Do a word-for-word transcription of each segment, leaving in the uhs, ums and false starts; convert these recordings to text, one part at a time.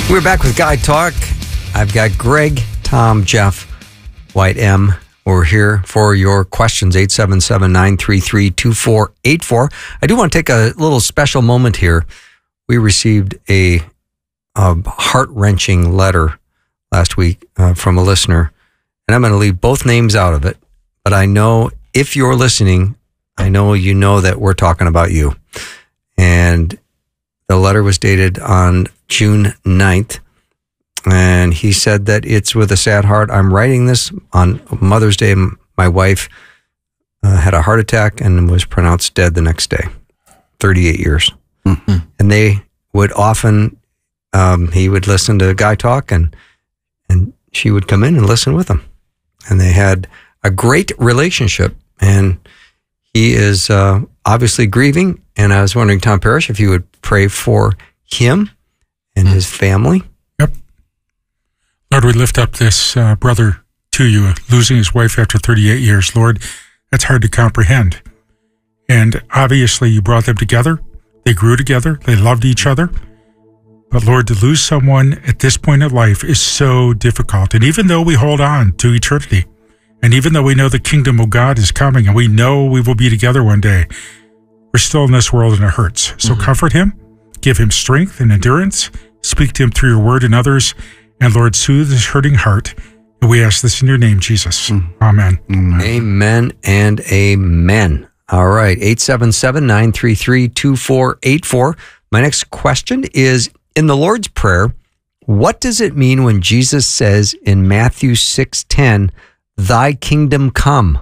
We're back with Guy Talk. I've got Greg, Tom, Jeff, White M. We're here for your questions, eight seven seven, nine three three, two four eight four. I do want to take a little special moment here. We received a, a heart-wrenching letter last week uh, from a listener, and I'm going to leave both names out of it, but I know if you're listening, I know you know that we're talking about you. And the letter was dated on June ninth, and he said that it's with a sad heart. I'm writing this on Mother's Day. My wife uh, had a heart attack and was pronounced dead the next day, thirty-eight years. Mm-hmm. And they would often, um, he would listen to Guy Talk, and and she would come in and listen with him. And they had a great relationship, and he is uh, obviously grieving. And I was wondering, Tom Parrish, if you would pray for him and his family. Yep. Lord, we lift up this uh, brother to you, losing his wife after thirty-eight years. Lord, that's hard to comprehend. And obviously you brought them together. They grew together. They loved each other. But Lord, to lose someone at this point in life is so difficult. And even though we hold on to eternity, and even though we know the kingdom of God is coming, and we know we will be together one day, we're still in this world and it hurts. So mm-hmm. comfort him, give him strength and endurance, speak to him through your word and others, and Lord, soothe his hurting heart. And we ask this in your name, Jesus. Mm-hmm. Amen. Amen. Amen and amen. All right, eight seven seven, nine three three, two four eight four. My next question is, in the Lord's Prayer, what does it mean when Jesus says in Matthew six ten, thy kingdom come?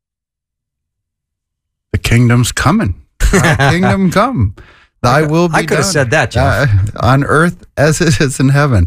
The kingdom's coming. Thy kingdom come. Thy will be done. I could have said that, Jeff. Uh, on earth as it is in heaven.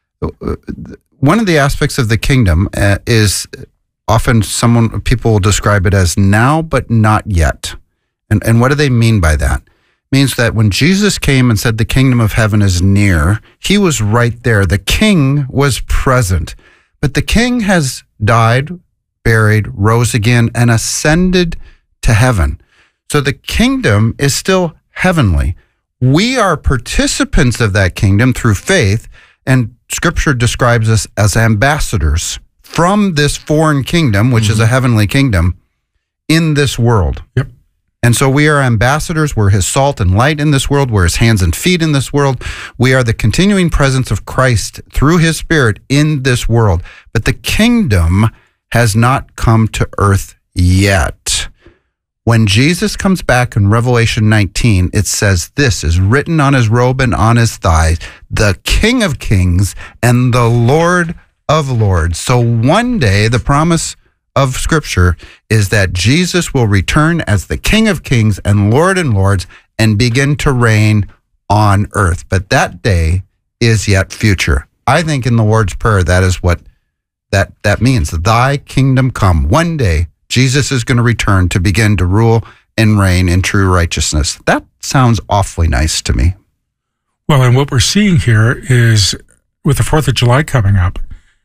One of the aspects of the kingdom uh, is often someone, people will describe it as now, but not yet. And, and what do they mean by that? It means that when Jesus came and said the kingdom of heaven is near, he was right there. The king was present. But the king has died, buried, rose again, and ascended to heaven. So the kingdom is still heavenly. We are participants of that kingdom through faith, and Scripture describes us as ambassadors from this foreign kingdom, which mm-hmm. is a heavenly kingdom, in this world. Yep. And so we are ambassadors. We're his salt and light in this world. We're his hands and feet in this world. We are the continuing presence of Christ through his Spirit in this world. But the kingdom has not come to earth yet. When Jesus comes back in Revelation nineteen, it says this is written on his robe and on his thighs, the King of Kings and the Lord of Lords. So one day, the promise of Scripture is that Jesus will return as the King of Kings and Lord and Lords and begin to reign on earth. But that day is yet future. I think in the Lord's Prayer, that is what that, that means. Thy kingdom come. One day, Jesus is going to return to begin to rule and reign in true righteousness. That sounds awfully nice to me. Well, and what we're seeing here is with the fourth of July coming up,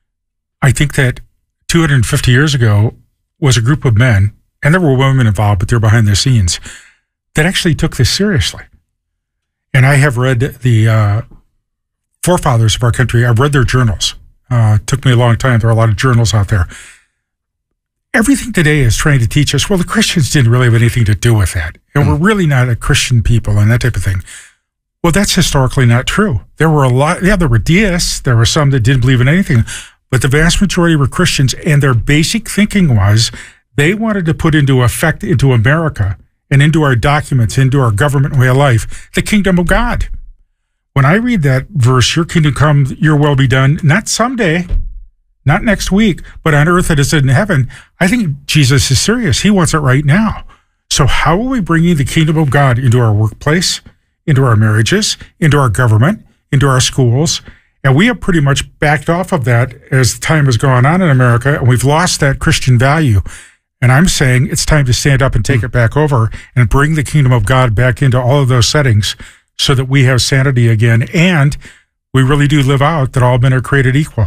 I think that two hundred fifty years ago was a group of men, and there were women involved, but they're behind the scenes, that actually took this seriously. And I have read the uh, forefathers of our country. I've read their journals. Uh, it took me a long time. There are a lot of journals out there. Everything today is trying to teach us, well, the Christians didn't really have anything to do with that. And mm. we're really not a Christian people and that type of thing. Well, that's historically not true. There were a lot, yeah, there were deists. There were some that didn't believe in anything. But the vast majority were Christians, and their basic thinking was they wanted to put into effect into America and into our documents, into our government way of life, the kingdom of God. When I read that verse, your kingdom come, your will be done, not someday, not next week, but on earth as it is in heaven, I think Jesus is serious. He wants it right now. So how are we bringing the kingdom of God into our workplace, into our marriages, into our government, into our schools? And we have pretty much backed off of that as time has gone on in America, and we've lost that Christian value. And I'm saying it's time to stand up and take it back over and bring the kingdom of God back into all of those settings so that we have sanity again, and we really do live out that all men are created equal.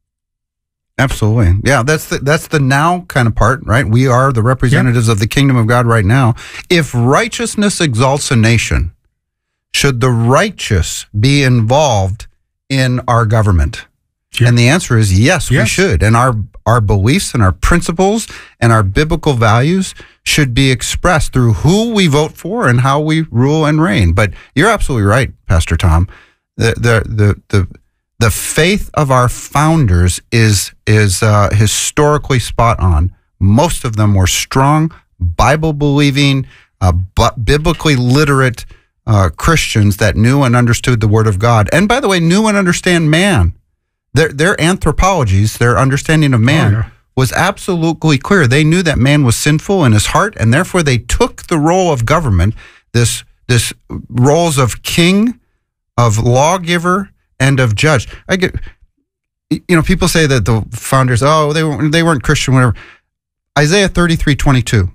Absolutely. Yeah, that's the, that's the now kind of part, right? We are the representatives yeah. of the kingdom of God right now. If righteousness exalts a nation, should the righteous be involved in our government? Yeah. And the answer is yes, yes, we should. And our, our beliefs and our principles and our biblical values should be expressed through who we vote for and how we rule and reign. But you're absolutely right, Pastor Tom. The the the the, the faith of our founders is is uh, historically spot on. Most of them were strong, Bible-believing, uh, but biblically literate uh, Christians that knew and understood the Word of God. And by the way, knew and understand man. Their their anthropologies, their understanding of man, oh, yeah. was absolutely clear. They knew that man was sinful in his heart, and therefore they took the role of government, this this roles of king, of lawgiver, and of judge. I get, you know, people say that the founders, oh, they weren't they weren't Christian, whatever. Isaiah thirty-three twenty-two.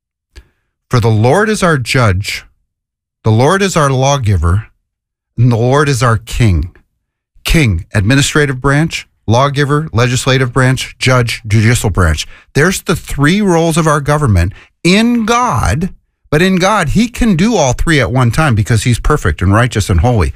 For the Lord is our judge, the Lord is our lawgiver, and the Lord is our king. King, administrative branch, lawgiver, legislative branch, judge, judicial branch. There's the three roles of our government in God, but in God, he can do all three at one time because he's perfect and righteous and holy.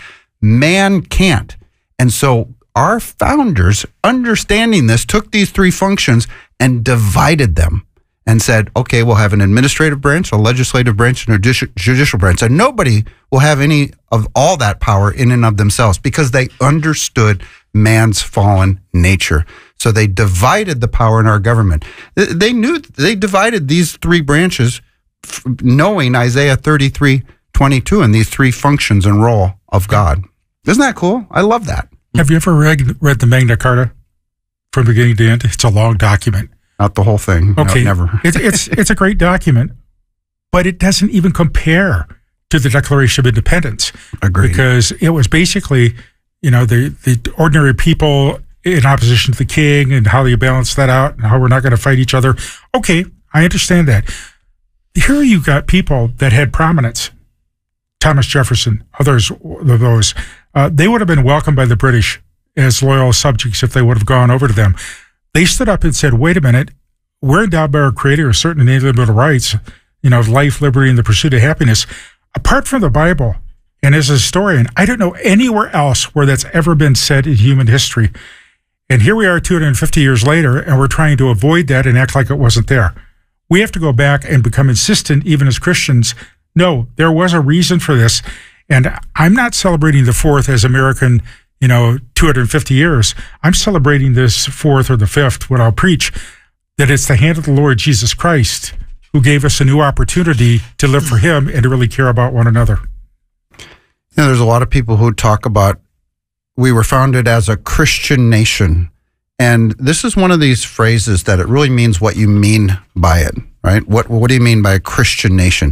Man can't. And so our founders, understanding this, took these three functions and divided them and said, okay, we'll have an administrative branch, a legislative branch, and a judicial branch. And nobody will have any of all that power in and of themselves because they understood man's fallen nature. So they divided the power in our government. They knew they divided these three branches, knowing Isaiah thirty-three twenty-two and these three functions and role of God. Isn't that cool? I love that. Have you ever read, read the Magna Carta from beginning to end? It's a long document. Not the whole thing. Okay, no, never. it's it's it's a great document, but it doesn't even compare to the Declaration of Independence. Agreed. Because it was basically, you know, the the ordinary people in opposition to the king and how you balance that out and how we're not going to fight each other. Okay, I understand that. Here you got people that had prominence. Thomas Jefferson, others of those, uh, they would have been welcomed by the British as loyal subjects if they would have gone over to them. They stood up and said, wait a minute, we're endowed by our Creator with certain inalienable rights, you know, life, liberty, and the pursuit of happiness. Apart from the Bible, and as a historian, I don't know anywhere else where that's ever been said in human history. And here we are two hundred fifty years later, and we're trying to avoid that and act like it wasn't there. We have to go back and become insistent, even as Christians, no, there was a reason for this. And I'm not celebrating the fourth as American, you know, two hundred fifty years. I'm celebrating this fourth or the fifth when I'll preach that it's the hand of the Lord Jesus Christ who gave us a new opportunity to live for him and to really care about one another. You know, there's a lot of people who talk about we were founded as a Christian nation. And this is one of these phrases that it really means what you mean by it, right? What What do you mean by a Christian nation?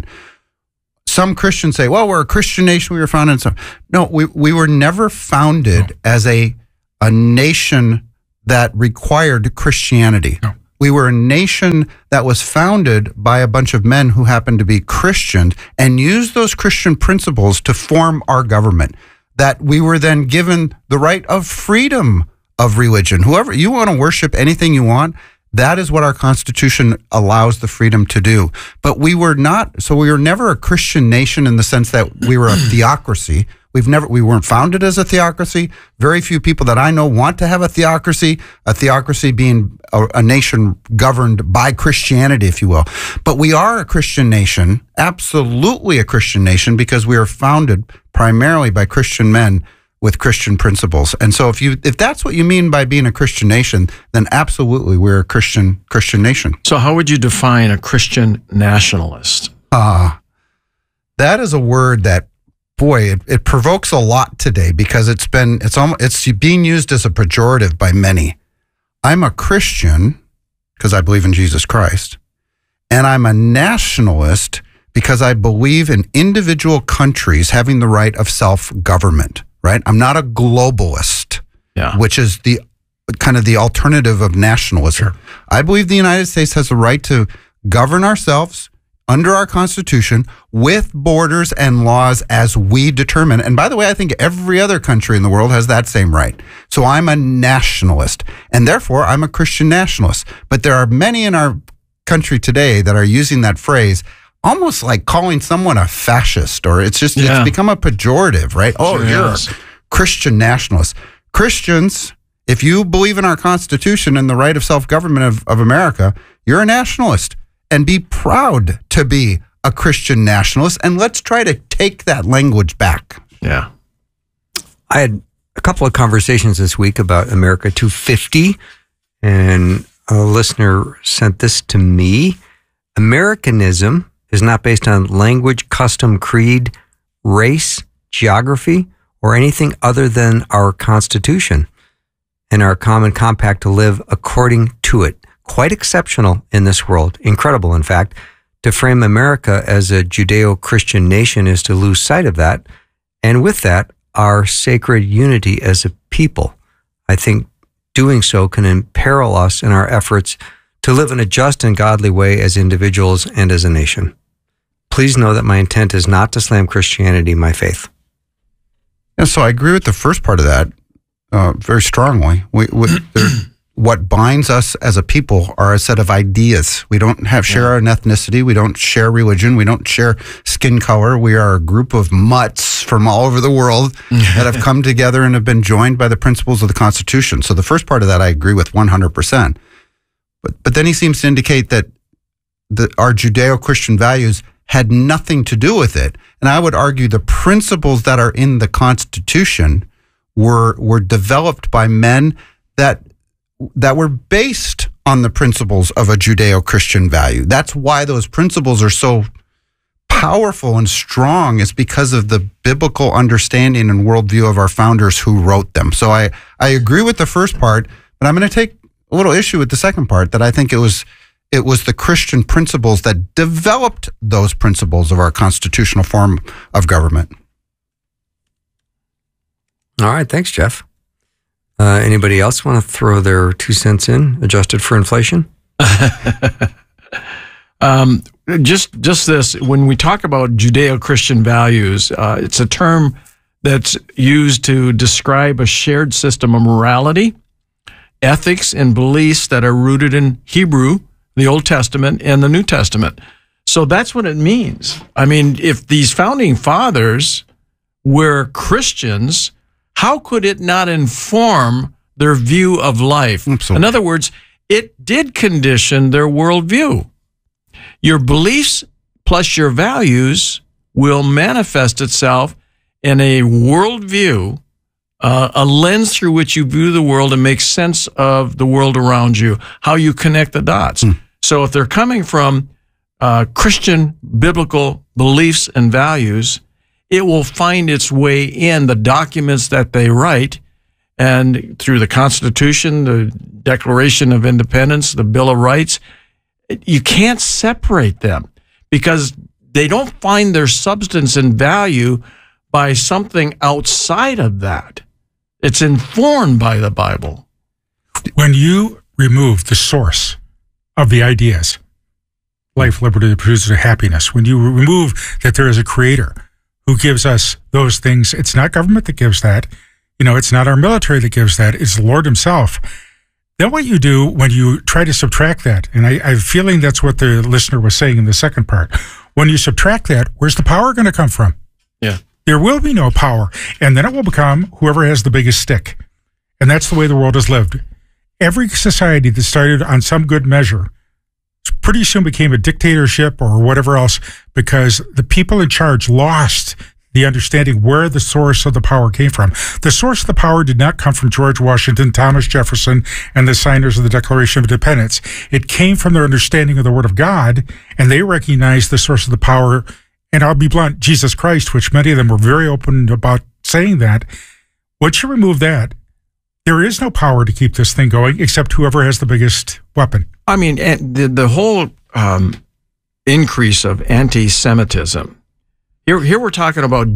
Some Christians say, well, we're a Christian nation, we were founded. So, no, we, we were never founded no. as a, a nation that required Christianity. No. We were a nation that was founded by a bunch of men who happened to be Christians and used those Christian principles to form our government. That we were then given the right of freedom of religion. Whoever, you want to worship anything you want, that is what our Constitution allows the freedom to do. But we were not, so we were never a Christian nation in the sense that we were a theocracy. We've never, we weren't founded as a theocracy. Very few people that I know want to have a theocracy, a theocracy being a, a nation governed by Christianity, if you will. But we are a Christian nation, absolutely a Christian nation, because we are founded primarily by Christian men with Christian principles. And so if you if that's what you mean by being a Christian nation, then absolutely we're a Christian Christian nation. So how would you define a Christian nationalist? Uh, that is a word that, boy, it, it provokes a lot today because it's been it's almost it's being used as a pejorative by many. I'm a Christian because I believe in Jesus Christ, and I'm a nationalist because I believe in individual countries having the right of self-government. Right? I'm not a globalist, yeah. which is the kind of the alternative of nationalism. Sure. I believe the United States has the right to govern ourselves under our Constitution with borders and laws as we determine. And by the way, I think every other country in the world has that same right. So I'm a nationalist, and therefore I'm a Christian nationalist. But there are many in our country today that are using that phrase almost like calling someone a fascist, or it's just, yeah. it's become a pejorative, right? Oh, sure you're is. a Christian nationalist. Christians, if you believe in our Constitution and the right of self-government of, of America, you're a nationalist. And be proud to be a Christian nationalist. And let's try to take that language back. Yeah. I had a couple of conversations this week about America two fifty, and a listener sent this to me. Americanism is not based on language, custom, creed, race, geography, or anything other than our Constitution and our common compact to live according to it. Quite exceptional in this world. Incredible, in fact. To frame America as a Judeo-Christian nation is to lose sight of that, and with that, our sacred unity as a people. I think doing so can imperil us in our efforts to live in a just and godly way as individuals and as a nation. Please know that my intent is not to slam Christianity, my faith. And so I agree with the first part of that uh, very strongly. We, we, there, what binds us as a people are a set of ideas. We don't have share our ethnicity. We don't share religion. We don't share skin color. We are a group of mutts from all over the world that have come together and have been joined by the principles of the Constitution. So the first part of that I agree with one hundred percent. But, but then he seems to indicate that the, our Judeo-Christian values had nothing to do with it. And I would argue the principles that are in the Constitution were were developed by men that that were based on the principles of a Judeo-Christian value. That's why those principles are so powerful and strong, is because of the biblical understanding and worldview of our founders who wrote them. So I, I agree with the first part, but I'm going to take a little issue with the second part, that I think it was it was the Christian principles that developed those principles of our constitutional form of government. All right. Thanks, Jeff. Uh, anybody else want to throw their two cents in, adjusted for inflation? um, just just this, when we talk about Judeo-Christian values, uh, it's a term that's used to describe a shared system of morality, ethics, and beliefs that are rooted in Hebrew, the Old Testament, and the New Testament. So that's what it means. I mean, if these founding fathers were Christians, how could it not inform their view of life? Absolutely. In other words, it did condition their worldview. Your beliefs plus your values will manifest itself in a worldview, uh, a lens through which you view the world and make sense of the world around you, how you connect the dots. Mm. So if they're coming from uh, Christian biblical beliefs and values, it will find its way in the documents that they write, and through the Constitution, the Declaration of Independence, the Bill of Rights. You can't separate them because they don't find their substance and value by something outside of that. It's informed by the Bible. When you remove the source of the ideas, life, liberty, the pursuit of happiness, when you remove that there is a creator who gives us those things, it's not government that gives that. You know, it's not our military that gives that. It's the Lord himself. Then what you do when you try to subtract that, and I, I have a feeling that's what the listener was saying in the second part, when you subtract that, where's the power going to come from? Yeah. There will be no power. And then it will become whoever has the biggest stick. And that's the way the world has lived. Every society that started on some good measure pretty soon became a dictatorship or whatever else, because the people in charge lost the understanding where the source of the power came from. The source of the power did not come from George Washington, Thomas Jefferson, and the signers of the Declaration of Independence. It came from their understanding of the Word of God, and they recognized the source of the power. And I'll be blunt, Jesus Christ, which many of them were very open about saying that. Once you remove that, there is no power to keep this thing going except whoever has the biggest weapon. I mean, and the, the whole um, increase of anti-Semitism. Here, here we're talking about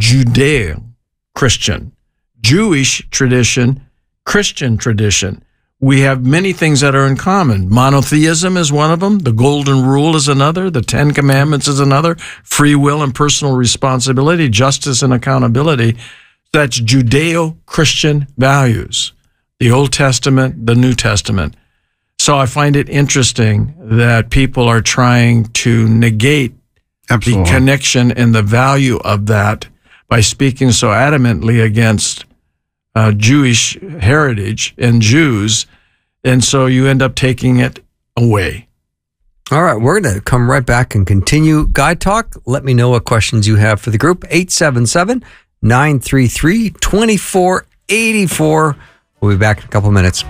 Judeo-Christian, Jewish tradition, Christian tradition. We have many things that are in common. Monotheism is one of them. The Golden Rule is another. The Ten Commandments is another. Free will and personal responsibility, justice and accountability. That's Judeo-Christian values. The Old Testament, the New Testament. So I find it interesting that people are trying to negate Absolutely. The connection and the value of that by speaking so adamantly against uh, Jewish heritage and Jews, and so you end up taking it away. All right, we're going to come right back and continue Guy Talk. Let me know what questions you have for the group. eight seven seven, nine three three, two four eight four. We'll be back in a couple minutes.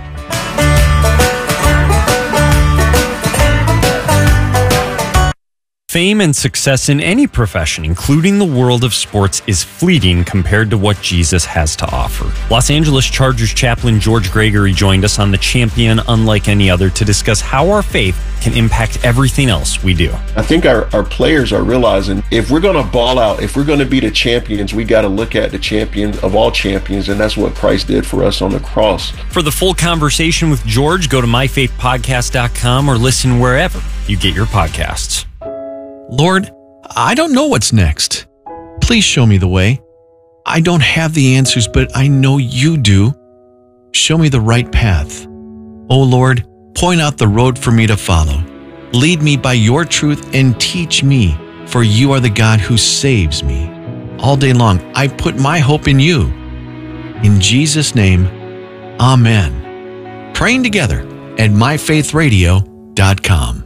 Fame and success in any profession, including the world of sports, is fleeting compared to what Jesus has to offer. Los Angeles Chargers chaplain George Gregory joined us on The Champion Unlike Any Other to discuss how our faith can impact everything else we do. I think our, our players are realizing if we're going to ball out, if we're going to be the champions, we got to look at the champion of all champions, and that's what Christ did for us on the cross. For the full conversation with George, go to my faith podcast dot com or listen wherever you get your podcasts. Lord, I don't know what's next. Please show me the way. I don't have the answers, but I know you do. Show me the right path. Oh Lord, point out the road for me to follow. Lead me by your truth and teach me, for you are the God who saves me. All day long, I put my hope in you. In Jesus' name, amen. Praying together at my faith radio dot com.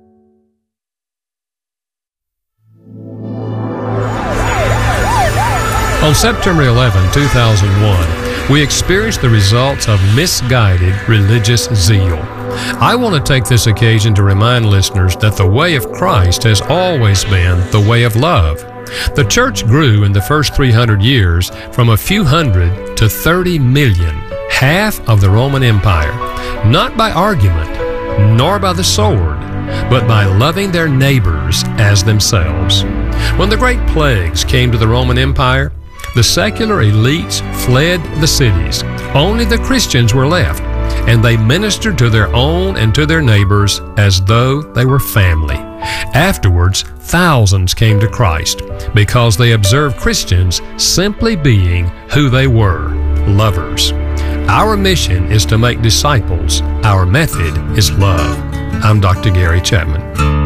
On September eleventh, two thousand one, we experienced the results of misguided religious zeal. I want to take this occasion to remind listeners that the way of Christ has always been the way of love. The church grew in the first three hundred years from a few hundred to thirty million, half of the Roman Empire, not by argument, nor by the sword, but by loving their neighbors as themselves. When the great plagues came to the Roman Empire, the secular elites fled the cities. Only the Christians were left, and they ministered to their own and to their neighbors as though they were family. Afterwards, thousands came to Christ because they observed Christians simply being who they were, lovers. Our mission is to make disciples. Our method is love. I'm Doctor Gary Chapman.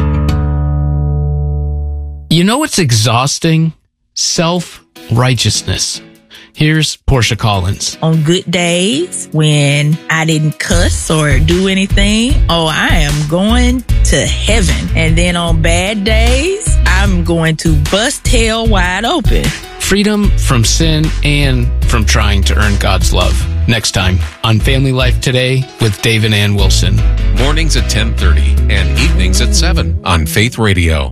You know what's exhausting? Self-righteousness. Here's Portia Collins. On good days, when I didn't cuss or do anything, oh, I am going to heaven. And then on bad days, I'm going to bust hell wide open. Freedom from sin and from trying to earn God's love. Next time on Family Life Today with Dave and Ann Wilson. Mornings at ten thirty and evenings at seven on Faith Radio.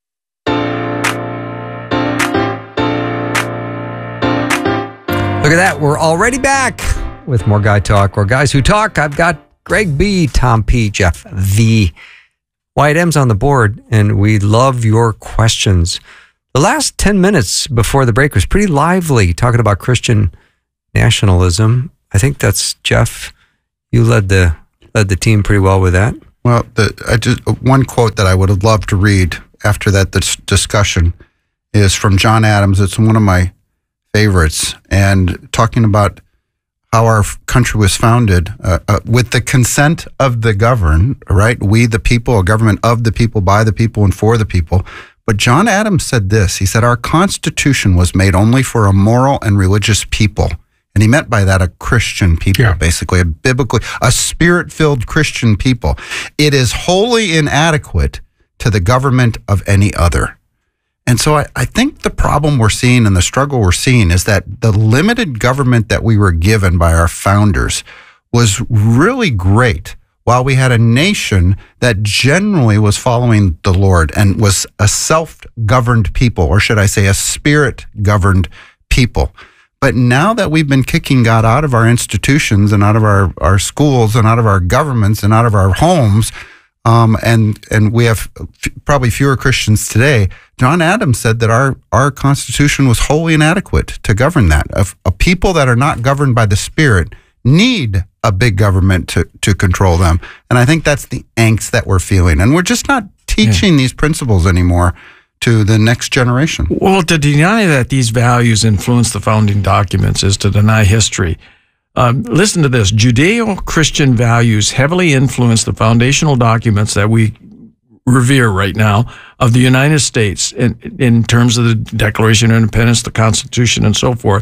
Look at that. We're already back with more Guy Talk, or Guys Who Talk. I've got Greg B., Tom P., Jeff V., White M's on the board, and we love your questions. The last ten minutes before the break was pretty lively, talking about Christian nationalism. I think that's, Jeff, you led the led the team pretty well with that. Well, the, I just, one quote that I would have loved to read after that this discussion is from John Adams. It's one of my favorites, and talking about how our country was founded uh, uh, with the consent of the governed, right? We, the people, a government of the people, by the people, and for the people. But John Adams said this. He said, our Constitution was made only for a moral and religious people. And he meant by that a Christian people, yeah. basically, a biblically, a spirit-filled Christian people. It is wholly inadequate to the government of any other. And so I, I think the problem we're seeing and the struggle we're seeing is that the limited government that we were given by our founders was really great, while we had a nation that generally was following the Lord and was a self-governed people, or should I say a spirit-governed people. But now that we've been kicking God out of our institutions and out of our, our schools and out of our governments and out of our homes, Um, and and we have f- probably fewer Christians today. John Adams said that our, our Constitution was wholly inadequate to govern that. A, a people that are not governed by the Spirit need a big government to, to control them. And I think that's the angst that we're feeling. And we're just not teaching yeah. these principles anymore to the next generation. Well, to deny that these values influence the founding documents is to deny history. Um, listen to this. Judeo-Christian values heavily influence the foundational documents that we revere right now of the United States in, in terms of the Declaration of Independence, the Constitution, and so forth.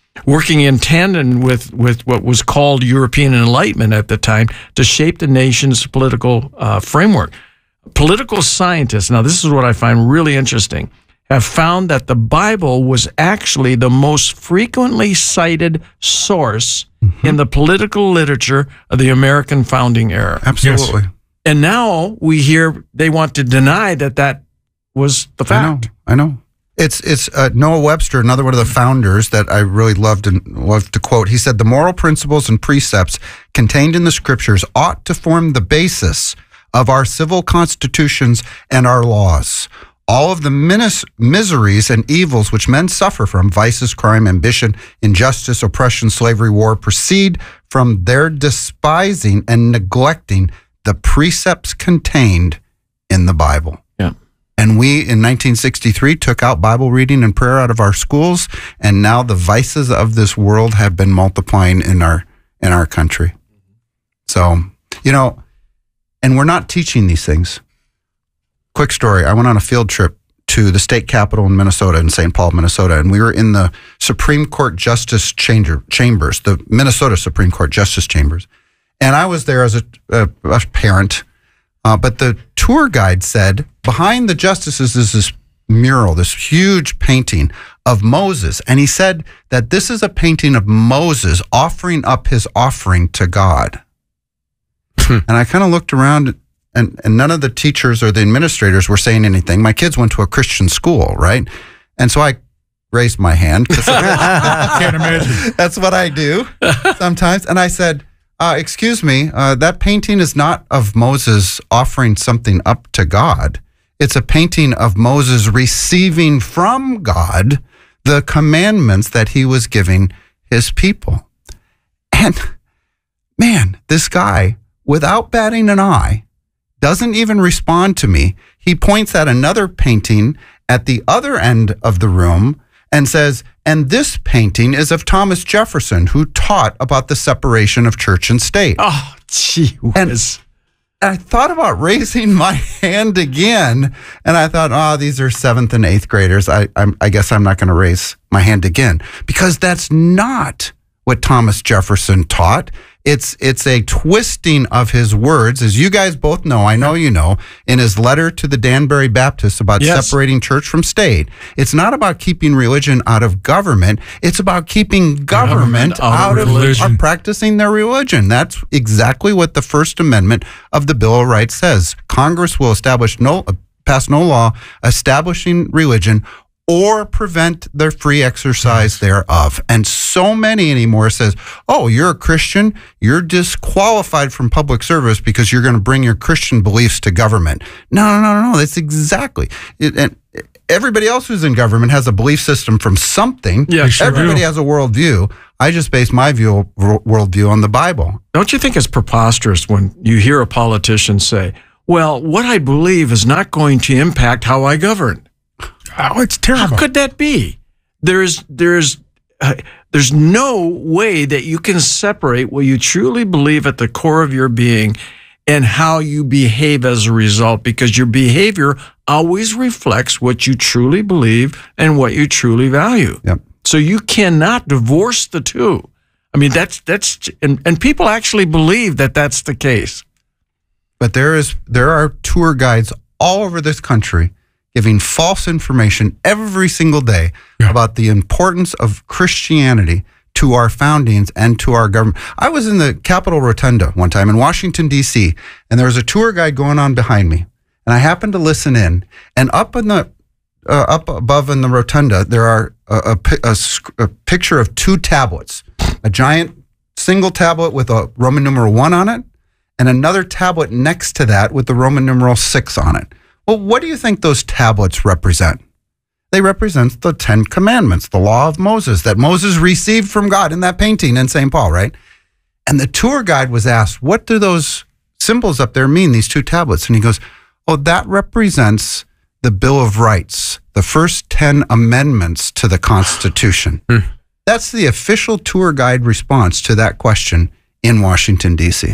working in tandem with, with what was called European Enlightenment at the time to shape the nation's political uh, framework. Political scientists, now this is what I find really interesting, have found that the Bible was actually the most frequently cited source mm-hmm. in the political literature of the American founding era. Absolutely. Yes. And now we hear they want to deny that that was the fact. I know. I know. It's it's uh, Noah Webster, another one of the founders that I really loved and loved to quote. He said, "The moral principles and precepts contained in the scriptures ought to form the basis of our civil constitutions and our laws. All of the minis- miseries and evils which men suffer from, vices, crime, ambition, injustice, oppression, slavery, war, proceed from their despising and neglecting the precepts contained in the Bible." Yeah. And we, in nineteen sixty-three, took out Bible reading and prayer out of our schools, and now the vices of this world have been multiplying in our in our country. So, you know, and we're not teaching these things. Quick story. I went on a field trip to the state capitol in Minnesota, in Saint Paul, Minnesota, and we were in the Supreme Court Justice Chamber, Chambers, the Minnesota Supreme Court Justice Chambers. And I was there as a, a, a parent, uh, but the tour guide said, behind the justices is this mural, this huge painting of Moses. And he said that this is a painting of Moses offering up his offering to God. And I kind of looked around, and, and none of the teachers or the administrators were saying anything. My kids went to a Christian school, right? And so I raised my hand. I can't imagine. That's what I do sometimes. And I said, uh, excuse me, uh, that painting is not of Moses offering something up to God. It's a painting of Moses receiving from God the commandments that he was giving his people. And man, this guy, without batting an eye, doesn't even respond to me. He points at another painting at the other end of the room and says, and this painting is of Thomas Jefferson, who taught about the separation of church and state. Oh, gee whiz. And I thought about raising my hand again, and I thought, oh, these are seventh and eighth graders. I, I'm, I guess I'm not going to raise my hand again, because that's not what Thomas Jefferson taught. It's it's a twisting of his words, as you guys both know, I know you know, in his letter to the Danbury Baptists about yes. separating church from state. It's not about keeping religion out of government. It's about keeping government, government out, out of, of practicing their religion. That's exactly what the First Amendment of the Bill of Rights says. Congress will establish no pass no law establishing religion or prevent their free exercise thereof. And so many anymore says, oh, you're a Christian, you're disqualified from public service because you're going to bring your Christian beliefs to government. No, no, no, no, that's exactly. It, and everybody else who's in government has a belief system from something. Yeah, sure everybody do. has a worldview. I just base my view worldview on the Bible. Don't you think it's preposterous when you hear a politician say, well, what I believe is not going to impact how I govern? Oh, it's terrible. How could that be? There's there's uh, there's no way that you can separate what you truly believe at the core of your being and how you behave as a result, because your behavior always reflects what you truly believe and what you truly value. Yep. So you cannot divorce the two. I mean, that's that's and, and people actually believe that that's the case. But there is there are tour guides all over this country giving false information every single day yeah. about the importance of Christianity to our foundings and to our government. I was in the Capitol Rotunda one time in Washington, D C, and there was a tour guide going on behind me, and I happened to listen in, and up in the uh, up above in the rotunda, there are a, a, a, a picture of two tablets, a giant single tablet with a Roman numeral one on it, and another tablet next to that with the Roman numeral six on it. Well, what do you think those tablets represent? They represent the Ten Commandments, the law of Moses that Moses received from God in that painting in Saint Paul, right? And the tour guide was asked, what do those symbols up there mean, these two tablets? And he goes, oh, that represents the Bill of Rights, the first ten amendments to the Constitution. That's the official tour guide response to that question in Washington, D C.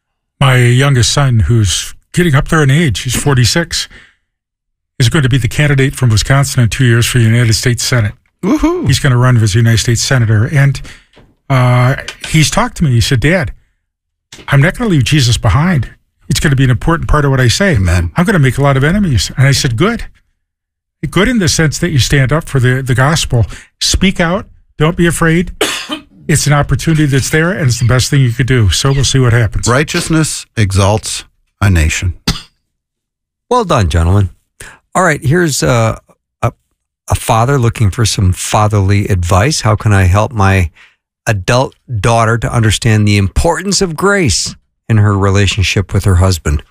My youngest son, who's getting up there in age, he's forty-six, is going to be the candidate from Wisconsin in two years for the United States Senate. Woohoo. He's going to run as a United States Senator. And uh, he's talked to me. He said, Dad, I'm not going to leave Jesus behind. It's going to be an important part of what I say. Amen. I'm going to make a lot of enemies. And I said, good. Good in the sense that you stand up for the, the gospel. Speak out. Don't be afraid. It's an opportunity that's there, and it's the best thing you could do. So we'll see what happens. Righteousness exalts a nation. Well done, gentlemen. All right, here's a, a, a father looking for some fatherly advice. How can I help my adult daughter to understand the importance of grace in her relationship with her husband?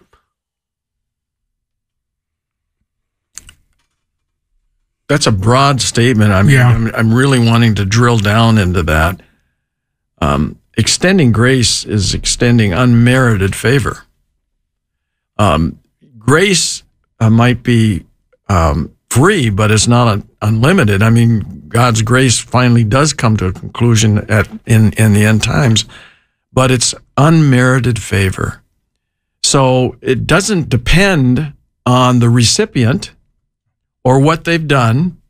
That's a broad statement. I mean, Yeah. I'm, I'm really wanting to drill down into that. Um, extending grace is extending unmerited favor. Um, grace uh, might be um, free, but it's not un- unlimited. I mean, God's grace finally does come to a conclusion at in, in the end times, but it's unmerited favor. So it doesn't depend on the recipient or what they've done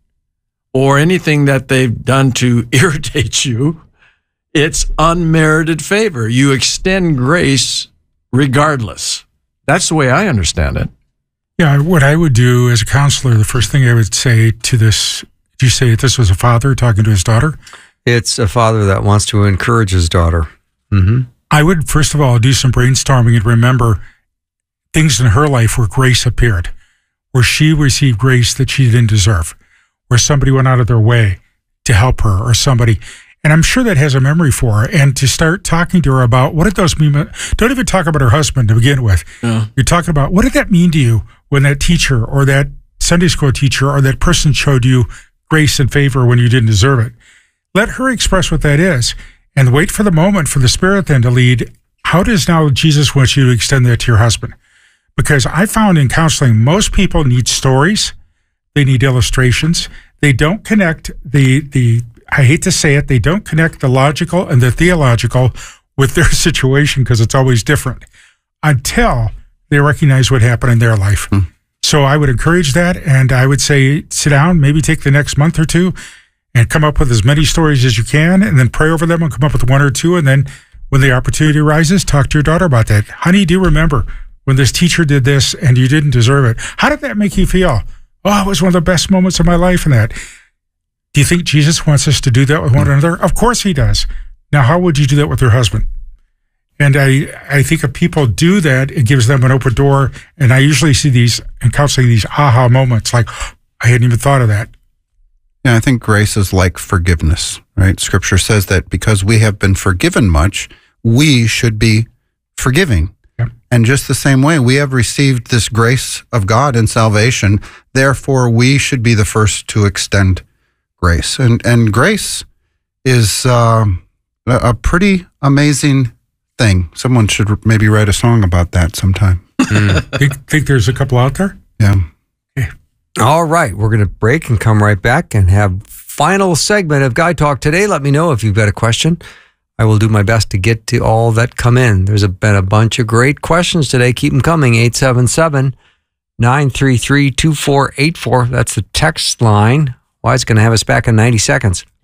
or anything that they've done to irritate you. It's unmerited favor. You extend grace regardless. That's the way I understand it. Yeah, what I would do as a counselor, the first thing I would say to this, did you say that this was a father talking to his daughter? It's a father that wants to encourage his daughter. Mm-hmm. I would, first of all, do some brainstorming and remember things in her life where grace appeared, where she received grace that she didn't deserve, where somebody went out of their way to help her or somebody. And I'm sure that has a memory for her. And to start talking to her about what did those mean? Don't even talk about her husband to begin with. Yeah. You're talking about what did that mean to you when that teacher or that Sunday school teacher or that person showed you grace and favor when you didn't deserve it. Let her express what that is and wait for the moment for the Spirit then to lead. How does now Jesus want you to extend that to your husband? Because I found in counseling, most people need stories. They need illustrations. They don't connect the, the, I hate to say it, they don't connect the logical and the theological with their situation because it's always different until they recognize what happened in their life. Mm. So I would encourage that. And I would say, sit down, maybe take the next month or two and come up with as many stories as you can and then pray over them and come up with one or two. And then when the opportunity arises, talk to your daughter about that. Honey, do you remember when this teacher did this and you didn't deserve it? How did that make you feel? Oh, it was one of the best moments of my life in that. Do you think Jesus wants us to do that with one another? Of course he does. Now, how would you do that with your husband? And I, I think if people do that, it gives them an open door. And I usually see these in counseling, these aha moments, like, oh, I hadn't even thought of that. Yeah, I think grace is like forgiveness, right? Scripture says that because we have been forgiven much, we should be forgiving. Yep. And just the same way, we have received this grace of God in salvation. Therefore, we should be the first to extend grace. And and grace is um, a, a pretty amazing thing. Someone should maybe write a song about that sometime. Mm. think, think there's a couple out there? Yeah. Okay. All right, we're going to break and come right back and have final segment of Guy Talk today. Let me know if you've got a question. I will do my best to get to all that come in. There's a, been a bunch of great questions today. Keep them coming. eight seven seven, nine three three, two four eight four. That's the text line. Wise going to have us back in ninety seconds.